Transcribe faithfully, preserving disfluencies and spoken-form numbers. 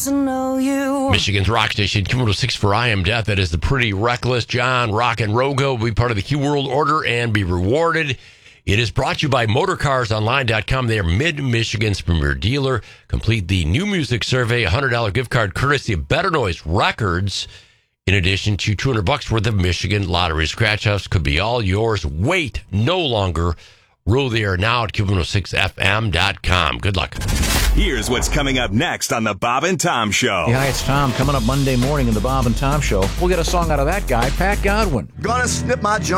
doesn't know you. Michigan's rock station, Q one oh six for I Am Death. That is the Pretty Reckless John Rock and Rogo. Will be part of the Q World Order and be rewarded. It is brought to you by motor cars online dot com. They are Mid-Michigan's premier dealer. Complete the new music survey, one hundred dollars gift card courtesy of Better Noise Records. In addition to two hundred bucks worth of Michigan Lottery Scratch House could be all yours. Wait no longer. Rule the air now at Q one oh six F M dot com. Good luck. Here's what's coming up next on the Bob and Tom Show. Yeah, hi, it's Tom. Coming up Monday morning in the Bob and Tom Show, we'll get a song out of that guy, Pat Godwin. Gonna snip my jaw.